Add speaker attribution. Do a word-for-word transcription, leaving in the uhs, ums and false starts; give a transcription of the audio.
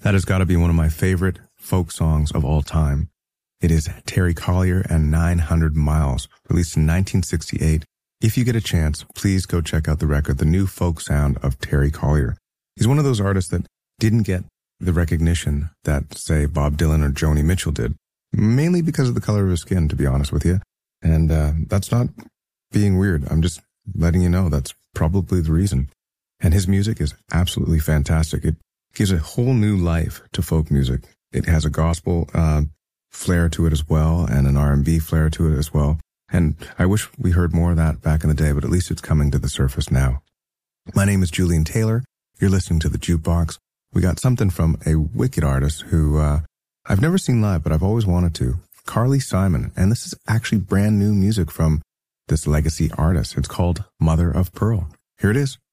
Speaker 1: That has got to be one of my favorite folk songs of all time. It is Terry Collier and nine hundred miles, released in nineteen sixty-eight. If you get a chance, please go check out the record, The New Folk Sound of Terry Collier. He's one of those artists that didn't get the recognition that, say, Bob Dylan or Joni Mitchell did, mainly because of the color of his skin, to be honest with you. And uh, that's not being weird. I'm just letting you know that's probably the reason. And his music is absolutely fantastic. It gives a whole new life to folk music. It has a gospel uh, flair to it as well, and an R and B flair to it as well. And I wish we heard more of that back in the day, but at least it's coming to the surface now. My name is Julian Taylor. You're listening to The Jukebox. We got something from a wicked artist who uh, I've never seen live, but I've always wanted to. Carly Simon. And this is actually brand new music from this legacy artist. It's called Mother of Pearl. Here it is.